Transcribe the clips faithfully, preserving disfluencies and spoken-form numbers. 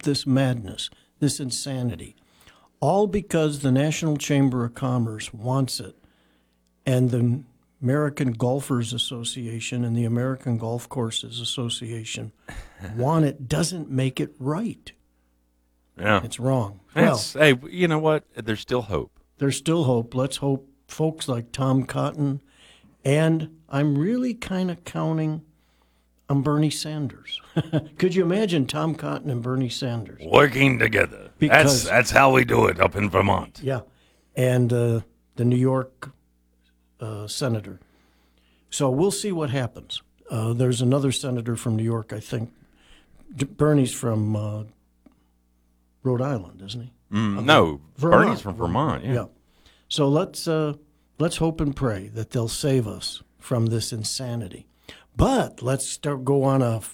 this madness, this insanity, all because the National Chamber of Commerce wants it, and the American Golfers Association and the American Golf Courses Association want it, doesn't make it right. Yeah. It's wrong. That's, Well, hey, you know what? There's still hope. there's still hope. Let's hope folks like Tom Cotton, and I'm really kind of counting on Bernie Sanders. Could you imagine Tom Cotton and Bernie Sanders? Working together. Because- that's that's how we do it up in Vermont. Yeah, and uh, the New York uh, senator. So we'll see what happens. Uh, there's another senator from New York, I think. D- Bernie's from uh, Rhode Island, isn't he? Mm, no, Vermont. Bernie's from Vermont. Yeah. Yeah. So let's uh, let's hope and pray that they'll save us from this insanity. But let's start go on a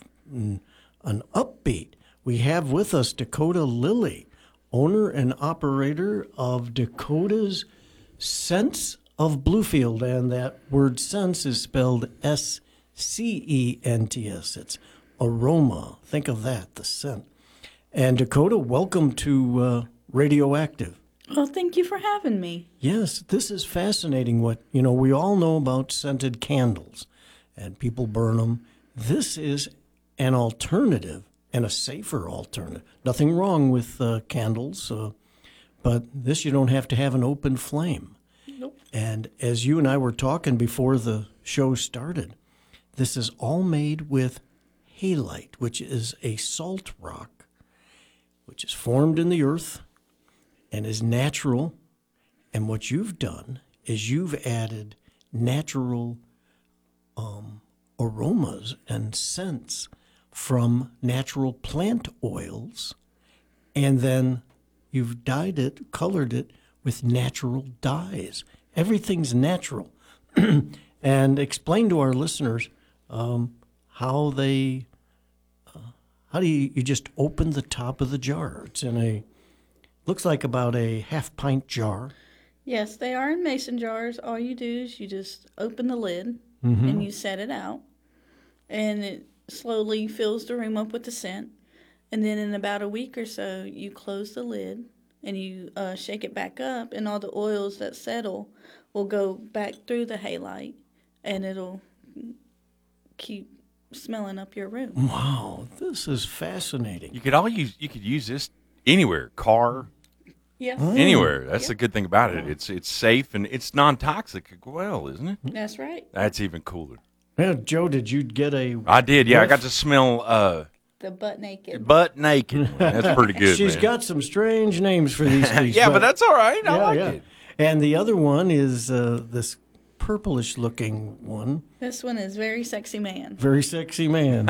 an upbeat. We have with us Dakota Lilly, owner and operator of Dakota's Scents of Bluefield, and that word "sense" is spelled S C E N T S. It's aroma. Think of that, the scent. And Dakota, welcome to uh, Radioactive. Well, thank you for having me. Yes, this is fascinating. What, you know, we all know about scented candles and people burn them. This is an alternative and a safer alternative. Nothing wrong with uh, candles, uh, but this you don't have to have an open flame. Nope. And as you and I were talking before the show started, this is all made with halite, which is a salt rock, which is formed in the earth and is natural. And what you've done is you've added natural um, aromas and scents from natural plant oils, and then you've dyed it, colored it with natural dyes. Everything's natural. And explain to our listeners um, how they, uh, how do you, you just open the top of the jar? It's in a, looks like about a half pint jar. Yes, they are in mason jars. All you do is you just open the lid Mm-hmm. and you set it out, and it slowly fills the room up with the scent. And then in about a week or so, you close the lid and you uh, shake it back up, and all the oils that settle will go back through the halite, and it'll keep smelling up your room. Wow, this is fascinating. You could all use you could use this anywhere, car, Yes, anywhere. That's Yeah. the good thing about it. It's it's safe and it's non-toxic as well, isn't it? that's right. That's even cooler. Yeah, Joe, did you get a? I did, yeah. I Whiff? got to smell uh, The butt naked. butt naked. That's pretty good. She's man. got some strange names for these things. yeah, but, that's all right. I yeah, like yeah. it. And the other one is uh, this purplish-looking one, This one is very sexy man. very sexy man,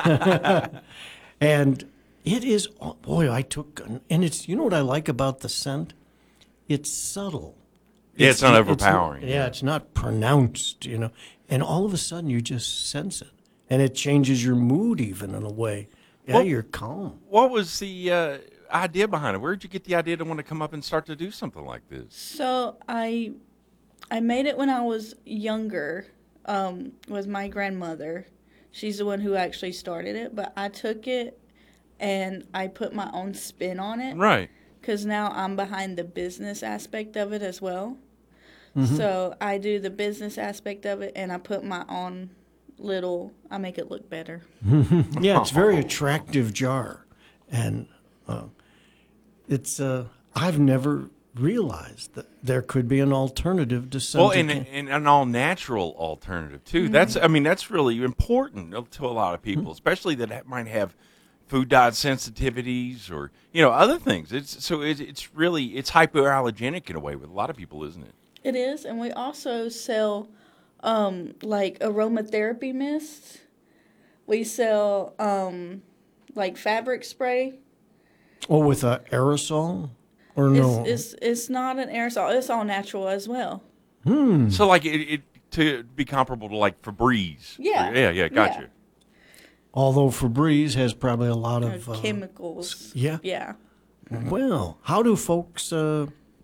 and it is. Oh, boy, I took and it's. You know what I like about the scent? It's subtle. Yeah, it's not overpowering. yeah, it's not pronounced. You know, and all of a sudden you just sense it, and it changes your mood even in a way. Yeah, Well- you're calm. What was the uh, idea behind it? Where did you get the idea to want to come up and start to do something like this? So I I made it when I was younger, um, with my grandmother. She's the one who actually started it, but I took it and I put my own spin on it. Right. Because now I'm behind the business aspect of it as well. Mm-hmm. So I do the business aspect of it, and I put my own little, I make it look better. Yeah, it's a very attractive jar, and uh, it's. Uh, I've never realized that there could be an alternative to Well, scented and, can- and an all natural alternative too. That's I mean that's really important to a lot of people, especially that ha- might have food dye sensitivities or you know other things. It's so it's, it's really it's hypoallergenic in a way with a lot of people, isn't it? It is, and we also sell um, like aromatherapy mist. We sell um, like fabric spray. Oh, with a aerosol, or no? It's, it's it's not an aerosol. It's all natural as well. So like it, it to be comparable to like Febreze. Yeah. yeah, yeah. Gotcha. Yeah. Although Febreze has probably a lot Uh, of. Uh, chemicals. yeah. Yeah. well, how do folks uh,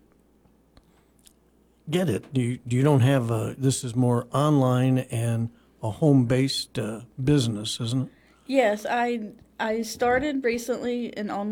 get it? Do you, do you don't have a? This is more online and a home-based uh, business, isn't it? Yes, I I started recently an online